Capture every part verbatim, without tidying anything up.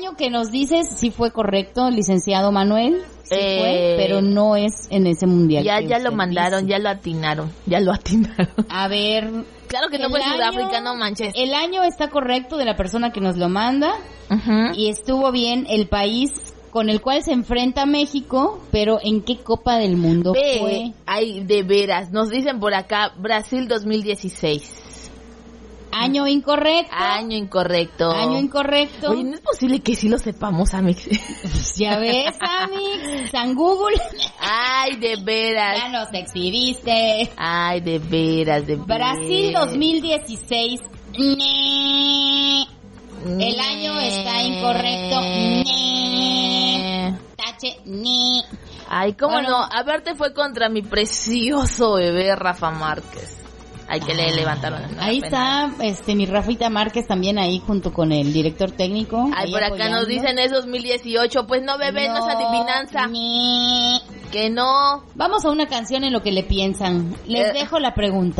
año que nos dices sí fue correcto, licenciado Manuel. Sí eh, fue, pero no es en ese mundial. Ya, ya lo mandaron, dice. ya lo atinaron, ya lo atinaron. A ver. Claro que no fue Sudáfrica, no manches. El año está correcto de la persona que nos lo manda. Uh-huh. Y estuvo bien el país con el cual se enfrenta México, pero ¿en qué Copa del Mundo Ve, fue? Ay, de veras, nos dicen por acá, Brasil dos mil dieciséis. Año incorrecto. Año incorrecto. Año incorrecto. Oye, no es posible que sí lo sepamos, Amix. Ya ves, Amix, San Google. Ay, de veras. Ya nos exhibiste. Ay, de veras, de veras. Brasil dos mil dieciséis. Nee. El año está incorrecto. Nee. Tache, nee. Ay, cómo bueno, no. A verte fue contra mi precioso bebé Rafa Márquez. Hay que le levantaron. Ahí está, este, mi Rafita Márquez también ahí junto con el director técnico. Ay, por acá apoyando. Nos dicen es dos mil dieciocho, pues no, bebé, no, no es adivinanza. Ni... Que no. Vamos a una canción en lo que le piensan. Les eh. dejo la pregunta.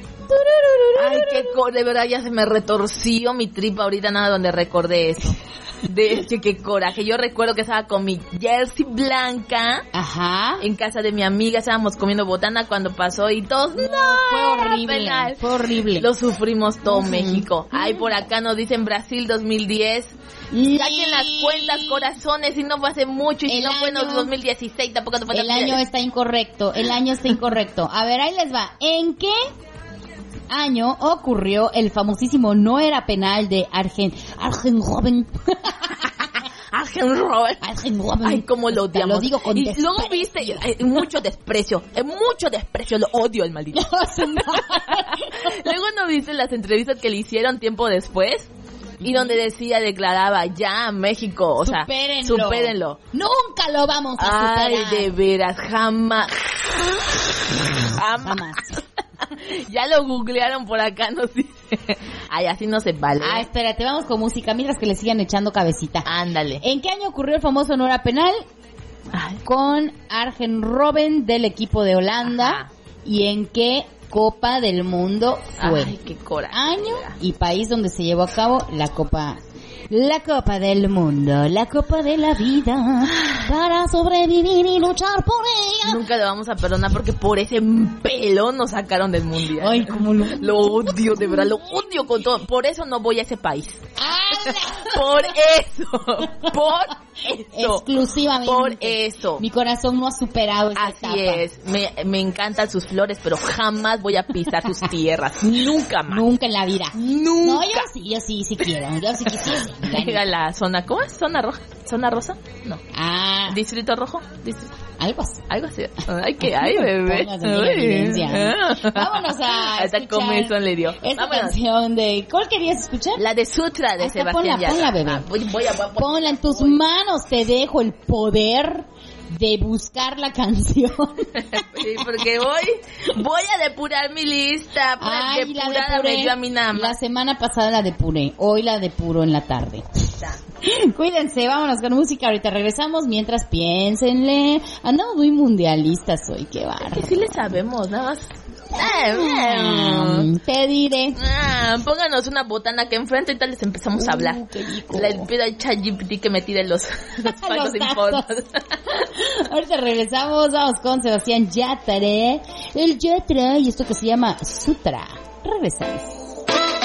Ay, qué co- de verdad ya se me retorció mi tripa ahorita nada donde recordé eso. De hecho, qué coraje. Yo recuerdo que estaba con mi jersey blanca. Ajá. En casa de mi amiga, estábamos comiendo botana cuando pasó y todos. No, no fue horrible. Penal. Fue horrible. Lo sufrimos todo uh-huh. México. Uh-huh. Ay, por acá nos dicen Brasil dos mil diez. Sí. Saquen las cuentas, corazones, y no fue hace mucho, y el si no año, fue en dos mil dieciséis, tampoco no fue el año está incorrecto. El año está incorrecto. A ver, ahí les va. ¿En qué año ocurrió el famosísimo no era penal de Argen Argen Robben? Argen Robben. Argen Robben. Ay, cómo lo odiamos. Lo digo con y desprecio. luego viste, eh, mucho desprecio, eh, mucho desprecio, lo odio el maldito. Luego no viste las entrevistas que le hicieron tiempo después. Y donde decía, declaraba, ya, México, o sea, supérenlo. supérenlo. Nunca lo vamos a superar. Ay, de veras, jamás. Jamás. jamás. Ya lo googlearon por acá, nos dice. Ay, así no se vale. Ah, espérate, vamos con música mientras que le sigan echando cabecita. Ándale. ¿En qué año ocurrió el famoso no era penal? Ay. Con Arjen Robben del equipo de Holanda. Ajá. ¿Y en qué Copa del Mundo fue? Ay, qué coraje. Año y país donde se llevó a cabo la Copa La Copa del Mundo, la Copa de la vida, para sobrevivir y luchar por ella. Nunca lo vamos a perdonar porque por ese pelo nos sacaron del mundial. Ay, cómo lo... Lo odio, de verdad, lo odio con todo. Por eso no voy a ese país. ¡Anda! Por eso, por eso. Exclusivamente. Por eso. Mi corazón no ha superado esa Así etapa. es, me, me encantan sus flores, pero jamás voy a pisar sus tierras. Nunca más. Nunca en la vida. Nunca. No, yo sí, yo sí, sí quiero. Yo sí quisiera. Era la zona, ¿cómo es? ¿Zona roja? ¿Zona rosa? No. Ah. ¿Distrito rojo? Distrito. Algo así. Algo así. Ay, que ay, bebé. Vámonos a hasta escuchar comezón le dio. esta Vámonos. canción de... ¿Cuál querías escuchar? La de Sutra de Hasta Sebastián ponla, ponla, bebé. Ah, voy, voy a, voy a, ponla en tus voy. manos, te dejo el poder de buscar la canción. Sí, porque voy voy a depurar mi lista. Ay, depurada la depuré. me dio a mi nada más. La semana pasada la depuré, hoy la depuro en la tarde. Cuídense, vámonos con música, ahorita regresamos, mientras piénsenle. Andamos muy mundialistas hoy, qué barro. Es que sí le sabemos, nada más. Mm, te diré. Ah, pónganos una botana que enfrente y tal les empezamos a hablar. Uh, qué rico. Le pido a ChatGPT que me tire los, los falsos informes. Ahorita regresamos, vamos con Sebastián Yatra, el Yatra y esto que se llama Sutra. Regresamos.